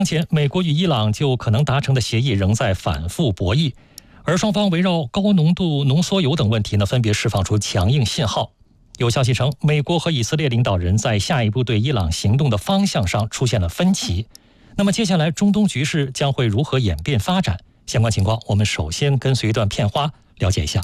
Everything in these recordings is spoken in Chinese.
目前，美国与伊朗就可能达成的协议仍在反复博弈，而双方围绕高浓度浓缩铀等问题分别释放出强硬信号。有消息称，美国和以色列领导人在下一步对伊朗行动的方向上出现了分歧。那么接下来中东局势将会如何演变发展？相关情况，我们首先跟随一段片花了解一下。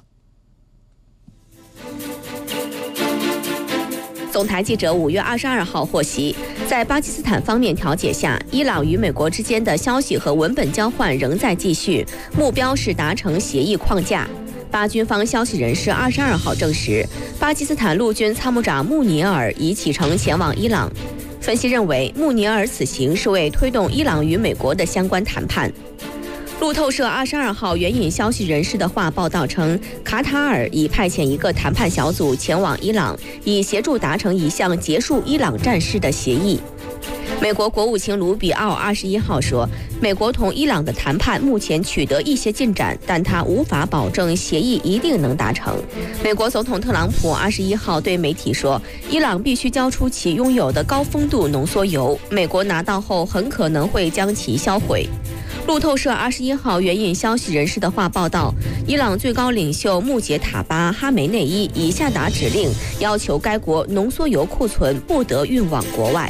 总台记者5月22号获悉，在巴基斯坦方面调解下，伊朗与美国之间的消息和文本交换仍在继续，目标是达成协议框架。巴军方消息人士22号证实，巴基斯坦陆军参谋长穆尼尔已启程前往伊朗。分析认为，穆尼尔此行是为推动伊朗与美国的相关谈判。路透社22号援引消息人士的话报道称，卡塔尔已派遣一个谈判小组前往伊朗，以协助达成一项结束伊朗战事的协议。美国国务卿卢比奥21号说，美国同伊朗的谈判目前取得一些进展，但他无法保证协议一定能达成。美国总统特朗普21号对媒体说，伊朗必须交出其拥有的高丰度浓缩铀，美国拿到后很可能会将其销毁。路透社21号援引消息人士的话报道，伊朗最高领袖穆杰塔巴·哈梅内伊已下达指令，要求该国浓缩铀库存不得运往国外。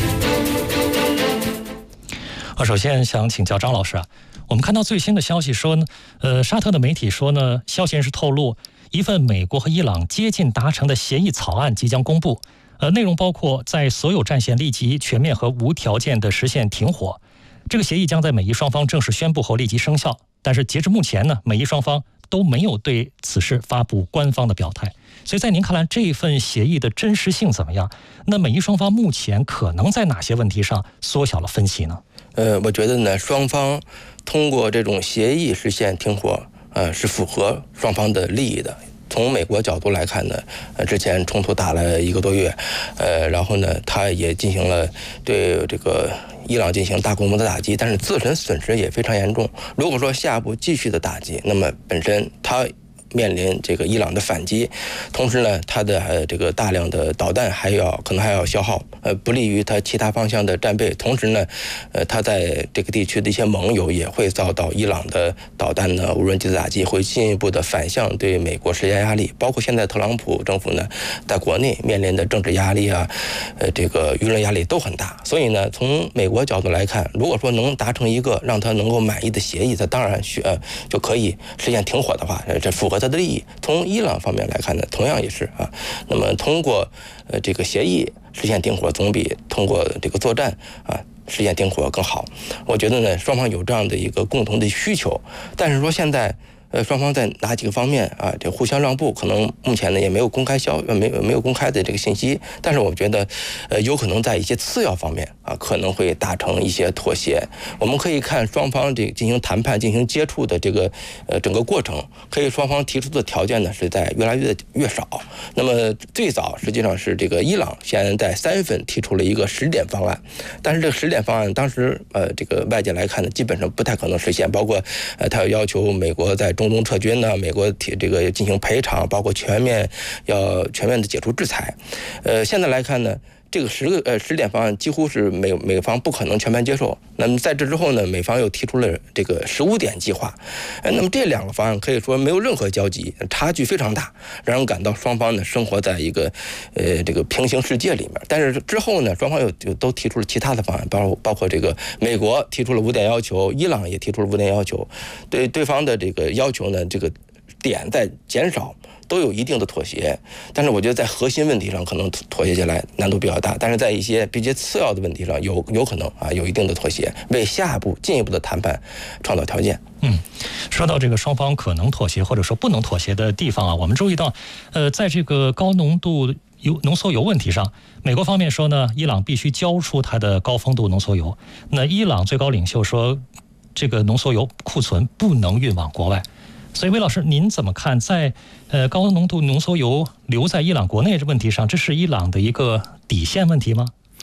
首先想请教张老师我们看到最新的消息说呢，沙特的媒体说呢，消息人士透露，一份美国和伊朗接近达成的协议草案即将公布，内容包括在所有战线立即全面和无条件的实现停火。这个协议将在美伊双方正式宣布后立即生效，但是截至目前呢，美伊双方都没有对此事发布官方的表态。所以在您看来，这份协议的真实性怎么样？那美伊双方目前可能在哪些问题上缩小了分歧呢？ 我觉得呢，双方通过这种协议实现停火，是符合双方的利益的。从美国角度来看呢，之前冲突打了1个多月，然后呢，他也进行了对这个伊朗进行大规模的打击，但是自身损失也非常严重。如果说下一步继续的打击，那么本身他面临这个伊朗的反击，同时呢，它的这个大量的导弹可能还要消耗，不利于它其他方向的战备。同时呢，它在这个地区的一些盟友也会遭到伊朗的导弹呢、无人机的打击，会进一步的反向对美国施加压力。包括现在特朗普政府呢，在国内面临的政治压力这个舆论压力都很大。所以呢，从美国角度来看，如果说能达成一个让他能够满意的协议，他当然就可以实现停火的话，这符合他的利益。从伊朗方面来看呢，同样也是那么通过这个协议实现停火，总比通过这个作战实现停火更好。我觉得呢，双方有这样的一个共同的需求，但是说现在双方在哪几个方面这互相让步，可能目前呢也没有公开没有公开的这个信息。但是我觉得有可能在一些次要方面可能会达成一些妥协。我们可以看双方这进行谈判、进行接触的这个整个过程，可以双方提出的条件呢是在越来越少。那么最早实际上是这个伊朗现在在3月份提出了一个10点方案，但是这个10点方案当时这个外界来看呢，基本上不太可能实现，包括他要求美国在中东撤军呢，美国这个进行赔偿，包括要全面的解除制裁。现在来看呢，这个10点方案几乎是美方不可能全盘接受。那么在这之后呢，美方又提出了这个15点计划。那么这2个方案可以说没有任何交集，差距非常大，让人感到双方呢生活在一个这个平行世界里面。但是之后呢，双方又都提出了其他的方案，包括这个美国提出了5点要求，伊朗也提出了5点要求，对对方的这个要求呢，这个点在减少，都有一定的妥协。但是我觉得在核心问题上可能妥协下来难度比较大，但是在一些比较次要的问题上有可能有一定的妥协，为下一步进一步的谈判创造条件。 说到这个双方可能妥协或者说不能妥协的地方我们注意到在这个高浓度浓缩铀问题上，美国方面说呢，伊朗必须交出它的高丰度浓缩铀。那伊朗最高领袖说，这个浓缩铀库存不能运往国外。所以魏老师，您怎么看在高浓度浓缩铀留在伊朗国内这问题上，这是伊朗的一个底线问题吗？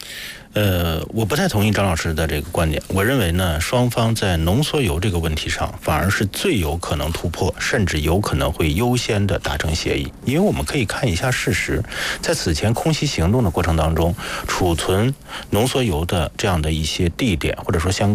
我不太同意张老师的这个观点。我认为呢，双方在浓缩铀这个问题上，反而是最有可能突破，甚至有可能会优先的达成协议。因为我们可以看一下事实，在此前空袭行动的过程当中，储存浓缩铀的这样的一些地点，或者说相